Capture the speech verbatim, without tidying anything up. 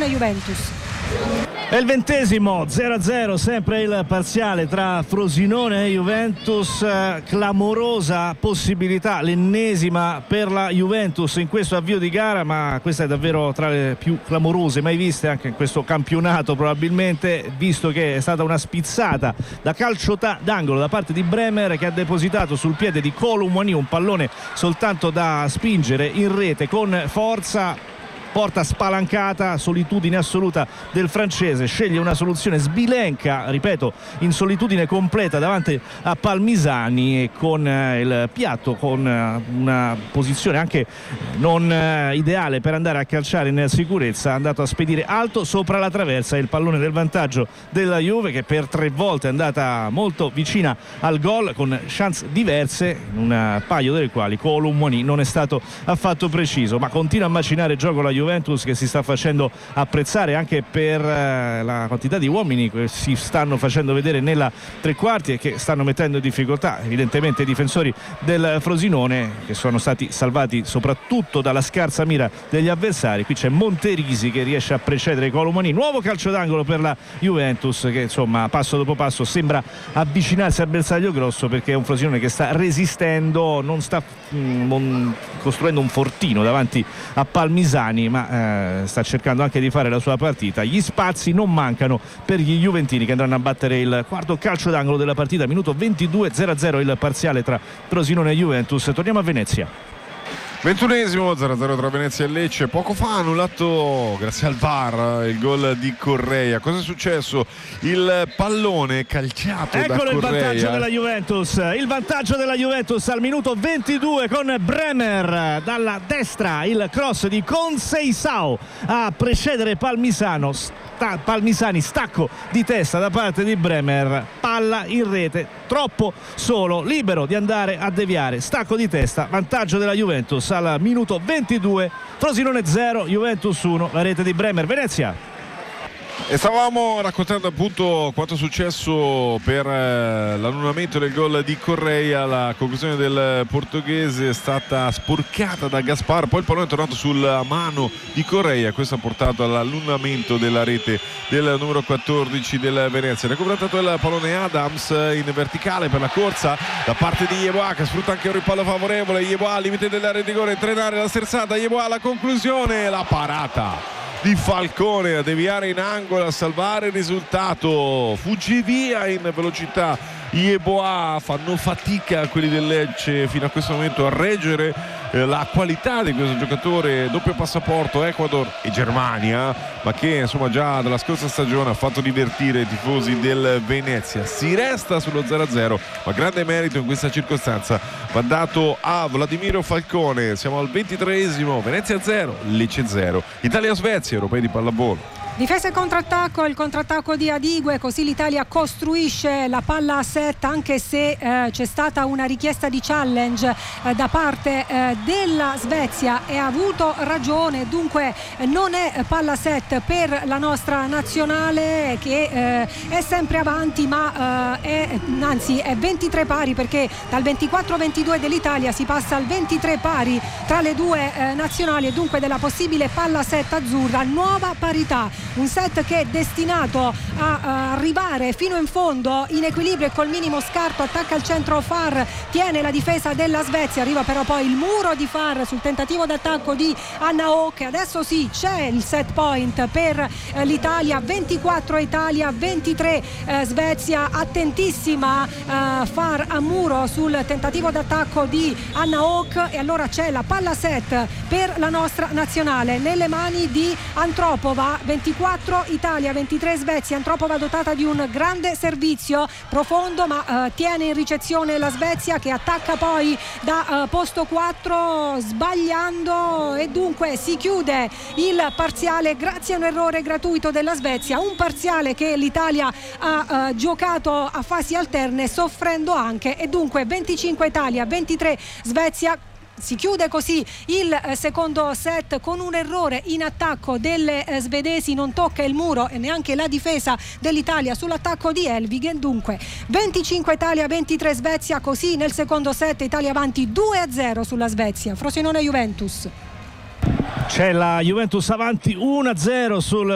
Juventus. È il ventesimo, zero a zero, sempre il parziale tra Frosinone e Juventus. Clamorosa possibilità, l'ennesima per la Juventus in questo avvio di gara, ma questa è davvero tra le più clamorose mai viste anche in questo campionato probabilmente, visto che è stata una spizzata da calcio d'angolo da parte di Bremer, che ha depositato sul piede di Kolo Muani un pallone soltanto da spingere in rete con forza. Porta spalancata, solitudine assoluta del francese, sceglie una soluzione sbilenca, ripeto, in solitudine completa davanti a Palmisani, e con eh, il piatto, con eh, una posizione anche non eh, ideale per andare a calciare in sicurezza, è andato a spedire alto sopra la traversa il pallone del vantaggio della Juve, che per tre volte è andata molto vicina al gol con chance diverse, un paio delle quali Kolo Muani non è stato affatto preciso, ma continua a macinare gioco la Juventus, che si sta facendo apprezzare anche per eh, la quantità di uomini che si stanno facendo vedere nella tre quarti e che stanno mettendo in difficoltà evidentemente i difensori del Frosinone, che sono stati salvati soprattutto dalla scarsa mira degli avversari. Qui c'è Monterisi che riesce a precedere Kolo Muani, nuovo calcio d'angolo per la Juventus, che insomma passo dopo passo sembra avvicinarsi al bersaglio grosso, perché è un Frosinone che sta resistendo, non sta mh, non, costruendo un fortino davanti a Palmisani, ma eh, sta cercando anche di fare la sua partita. Gli spazi non mancano per gli juventini, che andranno a battere il quarto calcio d'angolo della partita. Minuto ventidue, zero a zero il parziale tra Frosinone e Juventus. Torniamo a Venezia. ventunesimo, zero a zero tra Venezia e Lecce. Poco fa ha annullato, grazie al V A R, il gol di Correa. Cosa è successo? Il pallone calciato da Correa. Eccolo il vantaggio della Juventus. Il vantaggio della Juventus al minuto ventidue con Bremer dalla destra, il cross di Conceição a precedere Palmisano. Sta, Palmisani, stacco di testa da parte di Bremer, palla in rete, troppo solo, libero di andare a deviare, stacco di testa, vantaggio della Juventus al minuto ventidue. Frosinone zero, Juventus uno, la rete di Bremer. Venezia. E stavamo raccontando appunto quanto è successo per eh, l'annullamento del gol di Correa. La conclusione del portoghese è stata sporcata da Gaspar, poi il pallone è tornato sulla mano di Correa. Questo ha portato all'annullamento della rete del numero quattordici del Venezia. Recuperato il pallone Adams in verticale per la corsa da parte di Yeboah, che sfrutta anche un rimpallo favorevole. Yeboah al limite dell'area di rigore, entrenare la sterzata, Yeboah alla conclusione, la parata di Falcone a deviare in angolo, a salvare il risultato. Fuggi via in velocità Yeboah, fanno fatica quelli del Lecce fino a questo momento a reggere eh, la qualità di questo giocatore, doppio passaporto Ecuador e Germania, ma che insomma già dalla scorsa stagione ha fatto divertire i tifosi del Venezia. Si resta sullo zero a zero, ma grande merito in questa circostanza va dato a Vladimiro Falcone. Siamo al ventitreesimo, Venezia zero, Lecce zero. Italia-Svezia, europei di pallavolo. Difesa e contrattacco, il contrattacco di Adigue, così l'Italia costruisce la palla a set, anche se eh, c'è stata una richiesta di challenge eh, da parte eh, della Svezia e ha avuto ragione. Dunque eh, non è palla a set per la nostra nazionale, che eh, è sempre avanti, ma eh, è, anzi è ventitré pari, perché dal ventiquattro ventidue dell'Italia si passa al ventitré pari tra le due eh, nazionali, e dunque della possibile palla a set azzurra nuova parità. Un set che è destinato a, a arrivare fino in fondo in equilibrio e col minimo scarto. Attacca al centro Far, tiene la difesa della Svezia, arriva però poi il muro di Far sul tentativo d'attacco di Anna Oak. Adesso sì, c'è il set point per eh, l'Italia, ventiquattro Italia, ventitré eh, Svezia. Attentissima eh, Far a muro sul tentativo d'attacco di Anna Oak, e allora c'è la palla set per la nostra nazionale nelle mani di Antropova. ventiquattro Italia, ventitré Svezia. Antropova dotata di un grande servizio profondo, ma eh, tiene in ricezione la Svezia, che attacca poi da eh, posto quattro sbagliando, e dunque si chiude il parziale grazie a un errore gratuito della Svezia, un parziale che l'Italia ha eh, giocato a fasi alterne, soffrendo anche, e dunque venticinque Italia, ventitré Svezia. Si chiude così il eh, secondo set con un errore in attacco delle eh, svedesi, non tocca il muro e neanche la difesa dell'Italia sull'attacco di Elvigen. Dunque venticinque Italia, ventitré Svezia, così nel secondo set Italia avanti due a zero sulla Svezia. Frosinone Juventus. C'è la Juventus avanti uno a zero sul